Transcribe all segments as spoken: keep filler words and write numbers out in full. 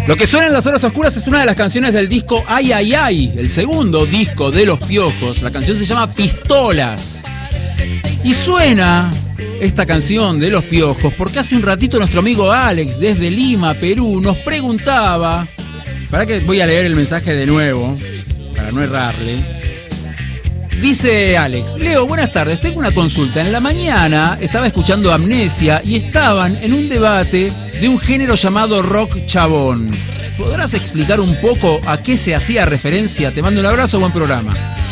Lo que suena en las horas oscuras es una de las canciones del disco Ay Ay Ay, el segundo disco de Los Piojos. La canción se llama Pistolas. Y suena esta canción de Los Piojos porque hace un ratito nuestro amigo Alex desde Lima, Perú, nos preguntaba... Para que voy a leer el mensaje de nuevo, para no errarle. Dice Alex: Leo, buenas tardes, tengo una consulta. En la mañana estaba escuchando Amnesia y estaban en un debate de un género llamado rock chabón. ¿Podrás explicar un poco a qué se hacía referencia? Te mando un abrazo, buen programa.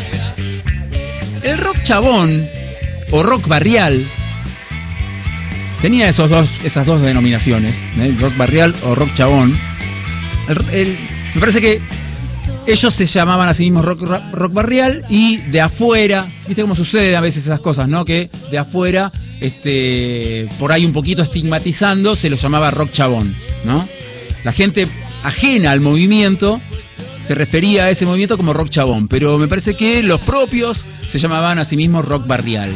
El rock chabón o rock barrial tenía esos dos, esas dos denominaciones, ¿eh? Rock barrial o rock chabón. El, el, me parece que ellos se llamaban a sí mismos rock, rock, rock barrial, y de afuera, viste cómo sucede a veces esas cosas, ¿no? Que de afuera, este, por ahí un poquito estigmatizando, se lo llamaba rock chabón, ¿no? La gente ajena al movimiento se refería a ese movimiento como rock chabón, pero me parece que los propios se llamaban a sí mismos rock barrial.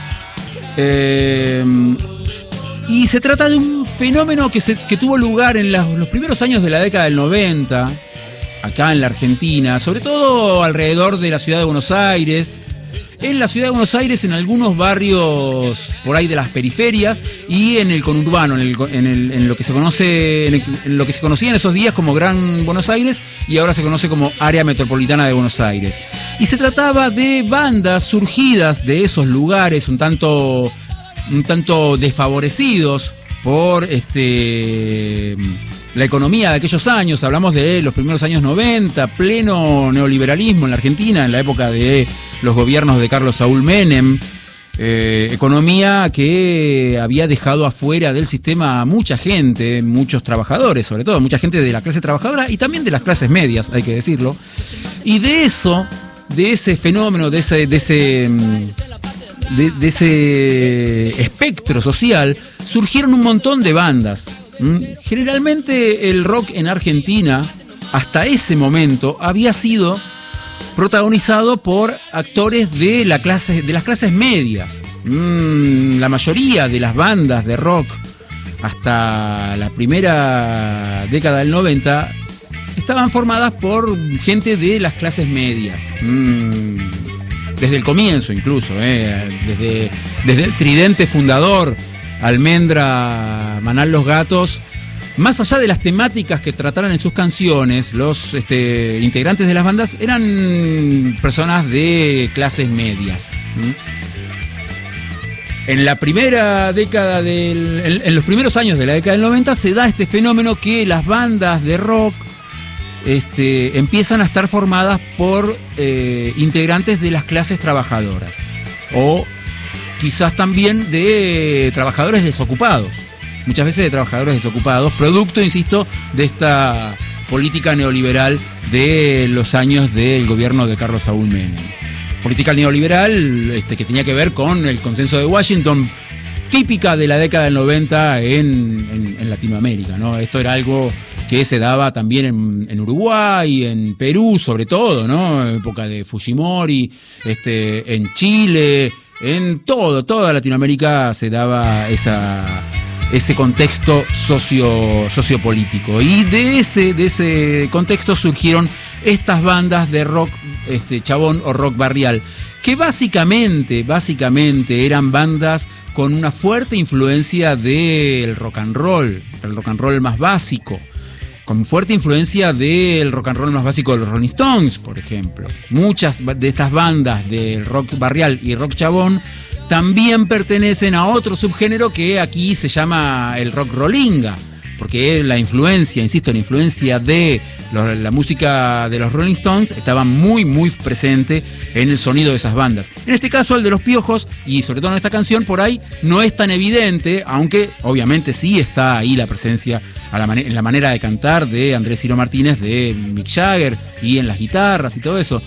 Eh... Y se trata de un fenómeno que, se, que tuvo lugar en la, los primeros años de la década del noventa, acá en la Argentina, sobre todo alrededor de la ciudad de Buenos Aires, en la ciudad de Buenos Aires, en algunos barrios por ahí de las periferias y en el conurbano, en, el, en, el, en lo que se conoce, en, el, en lo que se conocía en esos días como Gran Buenos Aires y ahora se conoce como Área Metropolitana de Buenos Aires. Y se trataba de bandas surgidas de esos lugares un tanto... un tanto desfavorecidos por este la economía de aquellos años. Hablamos de los primeros años noventa, pleno neoliberalismo en la Argentina, en la época de los gobiernos de Carlos Saúl Menem, eh, economía que había dejado afuera del sistema a mucha gente, muchos trabajadores, sobre todo mucha gente de la clase trabajadora y también de las clases medias, hay que decirlo. Y de eso, de ese fenómeno, de ese... De ese De, de ese espectro social, surgieron un montón de bandas. ¿Mm? Generalmente el rock en Argentina, hasta ese momento, había sido protagonizado por actores de, la clase, de las clases medias. Mm, la mayoría de las bandas de rock, hasta la primera década del noventa, estaban formadas por gente de las clases medias. Mm. Desde el comienzo incluso, eh, desde, desde el tridente fundador, Almendra, Manal Los Gatos, más allá de las temáticas que trataran en sus canciones, los este, integrantes de las bandas eran personas de clases medias. ¿Mm? En la primera década del, en, en los primeros años de la década del noventa se da este fenómeno que las bandas de rock Este, empiezan a estar formadas por eh, integrantes de las clases trabajadoras o quizás también de trabajadores desocupados, muchas veces de trabajadores desocupados, producto, insisto, de esta política neoliberal de los años del gobierno de Carlos Saúl Menem. Política neoliberal este, que tenía que ver con el consenso de Washington, típica de la década del noventa en, en, en Latinoamérica, ¿no? Esto era algo que se daba también en, en Uruguay, en Perú sobre todo, ¿no? En época de Fujimori, este, en Chile, en todo, toda Latinoamérica se daba esa, ese contexto socio, sociopolítico. Y de ese, de ese contexto surgieron estas bandas de rock este, chabón o rock barrial, que básicamente, básicamente eran bandas con una fuerte influencia del rock and roll, el rock and roll más básico, con fuerte influencia del rock and roll más básico de los Rolling Stones, por ejemplo. Muchas de estas bandas del rock barrial y rock chabón también pertenecen a otro subgénero que aquí se llama el rock rollinga, porque la influencia, insisto, la influencia de los, la música de los Rolling Stones estaba muy, muy presente en el sonido de esas bandas. En este caso, el de Los Piojos, y sobre todo en esta canción, por ahí no es tan evidente, aunque obviamente sí está ahí la presencia a la man- en la manera de cantar de Andrés Ciro Martínez, de Mick Jagger, y en las guitarras y todo eso.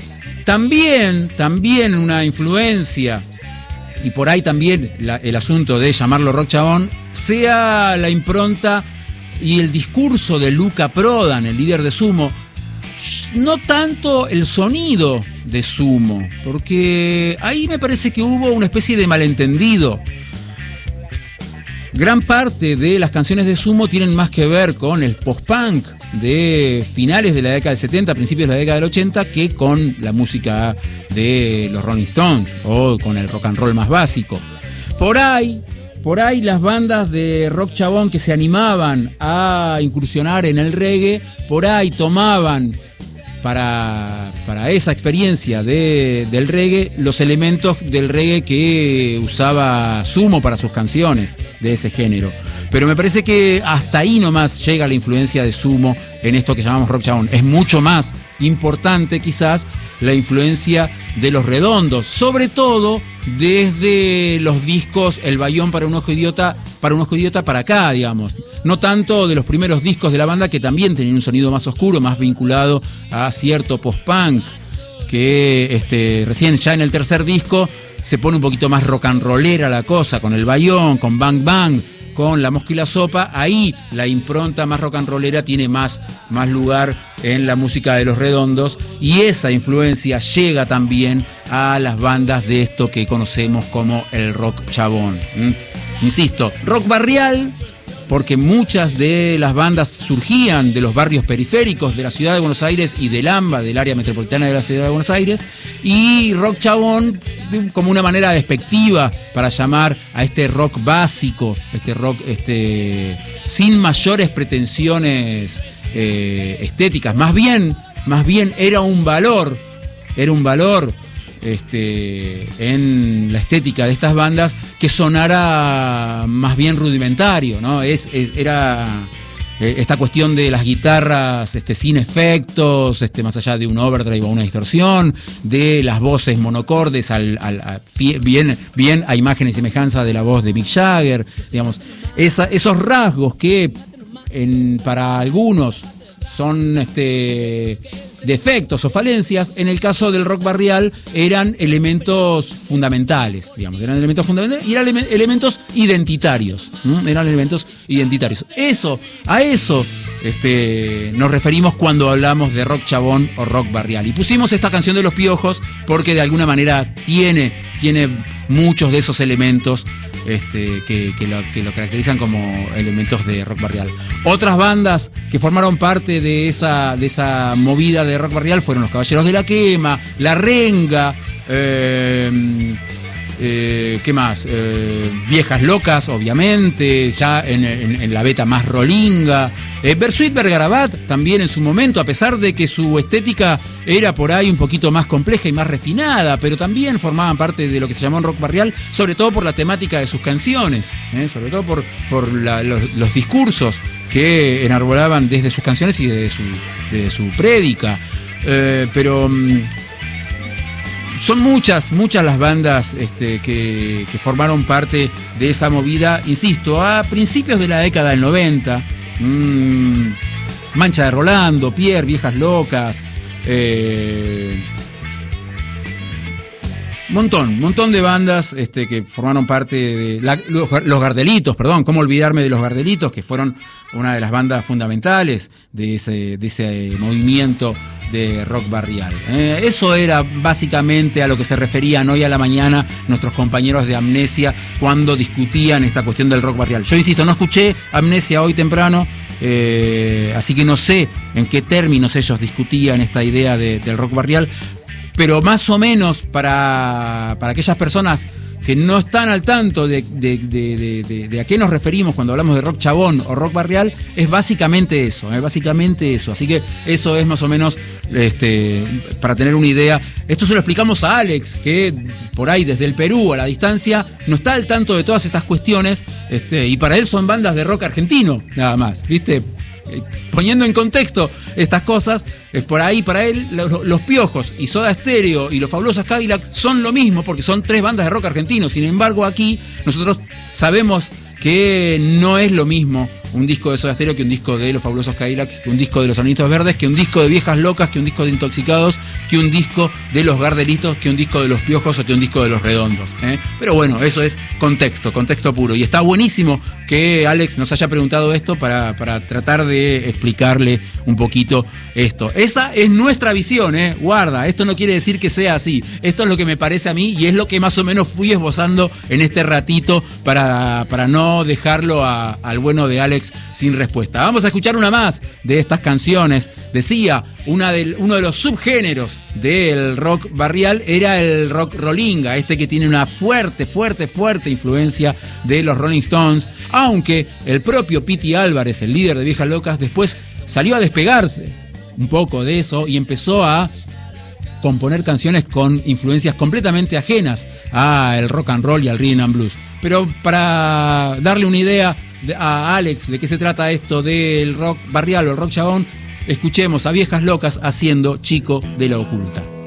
También, también una influencia, y por ahí también la, el asunto de llamarlo rock chabón, sea la impronta y el discurso de Luca Prodan, el líder de Sumo, no tanto el sonido de Sumo, porque ahí me parece que hubo una especie de malentendido. gran parte de las canciones de Sumo tienen más que ver con el post-punk de finales de la década del setenta, principios de la década del ochenta, que con la música de los Rolling Stones o con el rock and roll más básico. Por ahí, por ahí las bandas de rock chabón que se animaban a incursionar en el reggae, por ahí tomaban para, para esa experiencia de, del reggae los elementos del reggae que usaba Sumo para sus canciones de ese género. Pero me parece que hasta ahí nomás llega la influencia de Sumo en esto que llamamos rock chabón. Es mucho más importante quizás la influencia de Los Redondos, sobre todo desde los discos El Bayón para un ojo idiota, para un ojo idiota para acá, digamos. No tanto de los primeros discos de la banda, que también tenían un sonido más oscuro, más vinculado a cierto post-punk, que este, recién ya en el tercer disco se pone un poquito más rock and rollera la cosa, con El Bayón, con Bang Bang, con La Mosca y la Sopa. Ahí la impronta más rock and rollera tiene más, más lugar en la música de Los Redondos, y esa influencia llega también a las bandas de esto que conocemos como el rock chabón. ¿Mm? Insisto, rock barrial, porque muchas de las bandas surgían de los barrios periféricos de la ciudad de Buenos Aires y del AMBA, del área metropolitana de la ciudad de Buenos Aires, y rock chabón como una manera despectiva para llamar a este rock básico, este rock este, sin mayores pretensiones eh, estéticas. Más bien, más bien era un valor, era un valor este, en la estética de estas bandas que sonara más bien rudimentario, ¿no? Es, es, era eh, esta cuestión de las guitarras este, sin efectos, este, más allá de un overdrive o una distorsión, de las voces monocordes al, al, a, bien, bien a imagen y semejanza de la voz de Mick Jagger, digamos, esa, esos rasgos que en, para algunos son este, defectos o falencias, en el caso del rock barrial eran elementos fundamentales, digamos, eran elementos fundamentales y eran ele- elementos identitarios, ¿m? eran elementos identitarios. Eso, a eso este, nos referimos cuando hablamos de rock chabón o rock barrial. Y pusimos esta canción de Los Piojos porque de alguna manera tiene, tiene muchos de esos elementos Este, que, que, lo, que lo caracterizan como elementos de rock barrial. Otras bandas que formaron parte de esa, de esa movida de rock barrial fueron Los Caballeros de la Quema, La Renga, eh, eh, ¿qué más? Eh, Viejas Locas, obviamente, ya en, en, en la beta más rolinga. Eh, Bersuit Vergarabat también en su momento, a pesar de que su estética era por ahí un poquito más compleja y más refinada, pero también formaban parte de lo que se llamó rock barrial, sobre todo por la temática de sus canciones, ¿eh? sobre todo por, por la, los, los discursos que enarbolaban desde sus canciones y desde su, de su prédica. Eh, pero mmm, son muchas, muchas las bandas este, que, que formaron parte de esa movida, insisto, a principios de la década del noventa. Mm, Mancha de Rolando, Pierre, Viejas Locas, eh, montón, montón de bandas este, que formaron parte de la, los, los Gardelitos, perdón, cómo olvidarme de los Gardelitos, que fueron una de las bandas fundamentales de ese, de ese movimiento de rock barrial. Eh, eso era básicamente a lo que se referían hoy a la mañana nuestros compañeros de Amnesia cuando discutían esta cuestión del rock barrial. Yo insisto, no escuché Amnesia hoy temprano, eh, así que no sé en qué términos ellos discutían esta idea de, del rock barrial, pero más o menos para, para aquellas personas que no están al tanto de, de, de, de, de, de a qué nos referimos cuando hablamos de rock chabón o rock barrial, es básicamente eso, es básicamente eso. Así que eso es más o menos, este, para tener una idea. Esto se lo explicamos a Alex, que por ahí desde el Perú a la distancia no está al tanto de todas estas cuestiones, este, y para él son bandas de rock argentino, nada más, ¿viste? Poniendo en contexto estas cosas, es por ahí para él los, los Piojos y Soda Stereo y los Fabulosos Cadillacs son lo mismo porque son tres bandas de rock argentino. Sin embargo, aquí nosotros sabemos que no es lo mismo un disco de Soda Stereo que un disco de los Fabulosos Cadillacs, que un disco de los Anitos Verdes, que un disco de Viejas Locas, que un disco de Intoxicados, que un disco de los Gardelitos, que un disco de los Piojos o que un disco de los Redondos, ¿eh? Pero bueno, eso es contexto, contexto puro. Y está buenísimo que Alex nos haya preguntado esto para, para tratar de explicarle un poquito esto. Esa es nuestra visión, ¿eh? Guarda, esto no quiere decir que sea así. Esto es lo que me parece a mí y es lo que más o menos fui esbozando en este ratito para, para no no dejarlo a, al bueno de Alex sin respuesta. Vamos a escuchar una más de estas canciones. Decía, una del, uno de los subgéneros del rock barrial era el rock rollinga, este que tiene una fuerte, fuerte, fuerte influencia de los Rolling Stones, aunque el propio Pity Álvarez, el líder de Viejas Locas, después salió a despegarse un poco de eso y empezó a componer canciones con influencias completamente ajenas al rock and roll y al rhythm and blues. Pero para darle una idea a Alex de qué se trata esto del rock barrial o el rock chabón, escuchemos a Viejas Locas haciendo Chico de la Oculta.